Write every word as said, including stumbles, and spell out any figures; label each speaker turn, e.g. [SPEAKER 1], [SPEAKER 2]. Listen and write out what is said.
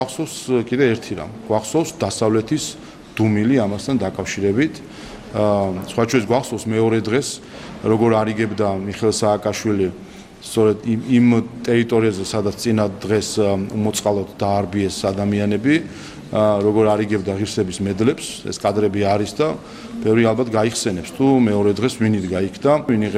[SPEAKER 1] გვახსოვს კიდე ერთი რამ. გვახსოვს დასავლეთის დუმილი ამასთან დაკავშირებით. სხვა ჩვენს გვახსოვს მეორე დღეს როგორ არიგებდა მიხეილ სააკაშვილი სწორედ იმ ტერიტორიაზე, სადაც წინა დღეს უმოწყალოდ დაარბიეს ადამიანები, როგორ არიგებდა ღირსების მედლებს, ეს კადრები არის და ბევრი ალბათ გაიხსენებს თუ მეორე დღეს ვინ იდგა იქ და ვინ